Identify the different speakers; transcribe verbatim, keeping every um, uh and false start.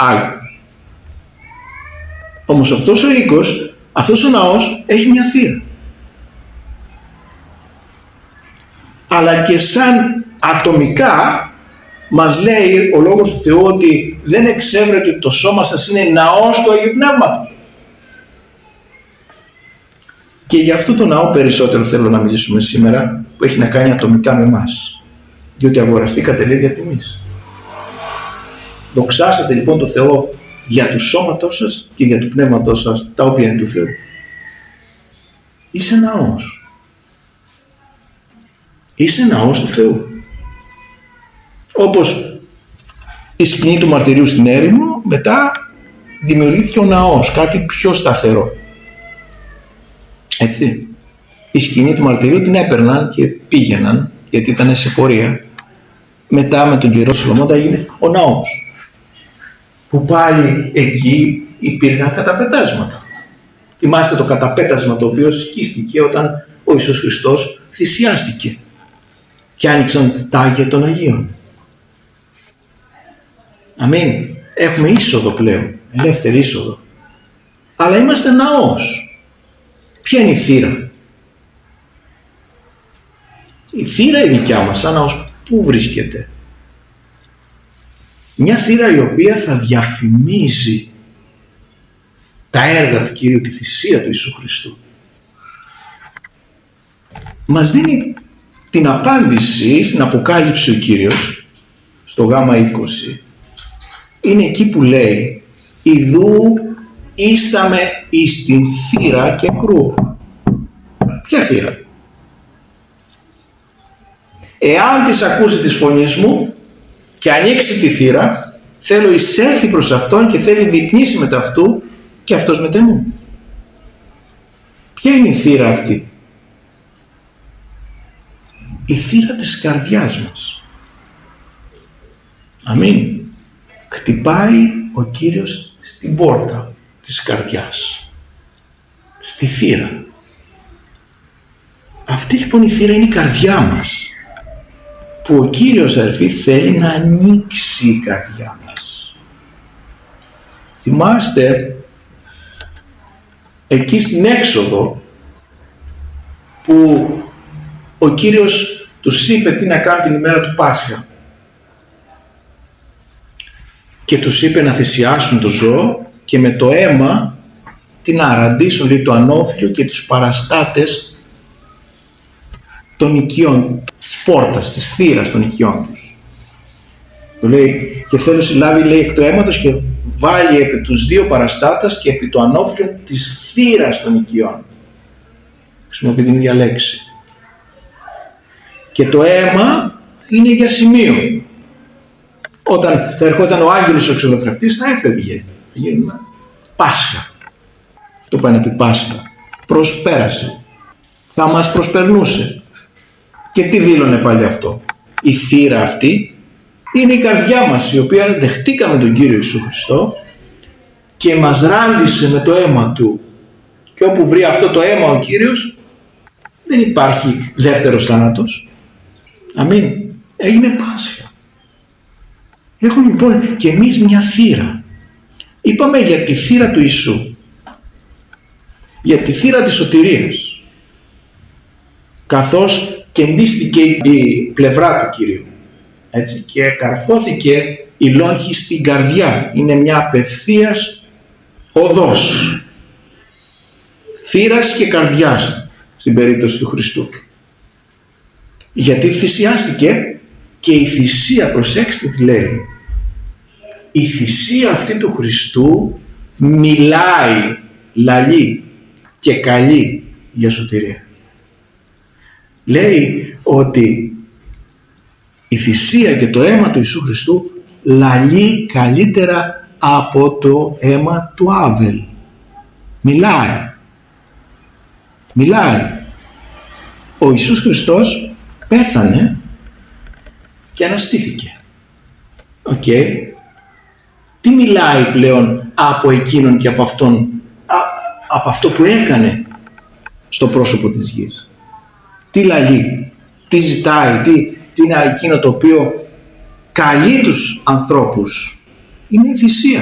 Speaker 1: Άγιο. Όμως αυτός ο οίκος, αυτός ο ναός έχει μια θύρα. Αλλά και σαν ατομικά μας λέει ο Λόγος του Θεού ότι δεν εξέβρεται ότι το σώμα σας είναι ναός του Αγίου Πνεύματος. Και για αυτό το ναό περισσότερο θέλω να μιλήσουμε σήμερα, που έχει να κάνει ατομικά με εμάς. Διότι αγοραστήκατε, λέει, δια τιμής. Δοξάσατε λοιπόν το Θεό για του σώματός σας και για του πνεύματός σας, τα οποία είναι του Θεού. Είσαι ναός. Είσαι ναός του Θεού. Όπως η σκηνή του μαρτυρίου στην έρημο, μετά δημιουργήθηκε ο ναός, κάτι πιο σταθερό. Έτσι. Η σκηνή του μαρτυρίου την έπαιρναν και πήγαιναν, γιατί ήταν σε πορεία. Μετά με τον καιρό του Σολομώντα έγινε ο ναός, που πάλι εκεί υπήρχαν καταπετάσματα. Θυμάστε το καταπέτασμα το οποίο σκίστηκε όταν ο Ιησούς Χριστός θυσιάστηκε και άνοιξαν τα Άγια των Αγίων. Αμήν. Έχουμε είσοδο πλέον, ελεύθερη είσοδο. Αλλά είμαστε ναός. Ποια είναι η θύρα? Η θύρα η δικιά μας, σαν ναός, πού βρίσκεται? Μια θύρα η οποία θα διαφημίζει τα έργα του Κυρίου, τη θυσία του Ιησού Χριστού. Μας δίνει την απάντηση στην Αποκάλυψη ο Κύριος, στο Γ είκοσι. Είναι εκεί που λέει «Ιδού ίσταμε εις την θύρα και κρού». Ποια θύρα? Εάν της ακούσει της φωνής μου και ανοίξει τη θύρα, θέλω εισέλθει προς αυτόν και θέλει διπνήσει μετά αυτού και αυτός μετ' εμού. Ποια είναι η θύρα αυτή? Η θύρα της καρδιάς μας. Αμήν. Χτυπάει ο Κύριος στην πόρτα της καρδιάς, στη θύρα. Αυτή λοιπόν η θύρα είναι η καρδιά μας, που ο Κύριος, αδερφοί, θέλει να ανοίξει η καρδιά μας. Θυμάστε εκεί στην έξοδο που ο Κύριος τους είπε τι να κάνουν την ημέρα του Πάσχα και τους είπε να θυσιάσουν το ζώο και με το αίμα τι να αραντήσουν, λέει, το ανώφλιο και τους παραστάτες των οικειών, της πόρτας, της θύρας των οικειών τους. Το λέει και θέλω συλλάβει, λέει, εκ του αίματος και βάλει επί τους δύο παραστάτες και επί το ανώφλιο της θύρας των οικειών. Χρησιμοποιεί την ίδια λέξη. Και το αίμα είναι για σημείο. Όταν θα ερχόταν ο άγγελος ο εξολοθρευτής θα έφευγε. Θα γίνει Πάσχα. Αυτό πάει να πει Πάσχα. Προσπέρασε. Θα μας προσπερνούσε. Και τι δήλωνε πάλι αυτό? Η θύρα αυτή είναι η καρδιά μας, η οποία δεχτήκαμε τον Κύριο Ιησού Χριστό και μας ράντισε με το αίμα Του. Και όπου βρει αυτό το αίμα ο Κύριος, δεν υπάρχει δεύτερος θάνατος. Αμήν. Έγινε Πάσχα. Έχουμε λοιπόν και εμείς μια θύρα. Είπαμε για τη θύρα του Ιησού, για τη θύρα της σωτηρίας, καθώς κεντίστηκε η πλευρά του Κυρίου, έτσι, και καρφώθηκε η λόγχη στην καρδιά. Είναι μια απευθείας οδός θύρας και καρδιάς στην περίπτωση του Χριστού, γιατί θυσιάστηκε. Και η θυσία, προσέξτε τι λέει, η θυσία αυτή του Χριστού μιλάει, λαλεί και καλεί για σωτηρία. Λέει ότι η θυσία και το αίμα του Ιησού Χριστού λαλεί καλύτερα από το αίμα του Άβελ. Μιλάει. Μιλάει. Ο Ιησούς Χριστός πέθανε και αναστήθηκε. Οκ. Okay. Τι μιλάει πλέον από εκείνον και από αυτόν, α, από αυτό που έκανε στο πρόσωπο της γης? Τι λαλεί, τι ζητάει, τι, τι είναι εκείνο το οποίο καλεί τους ανθρώπους? Είναι η θυσία.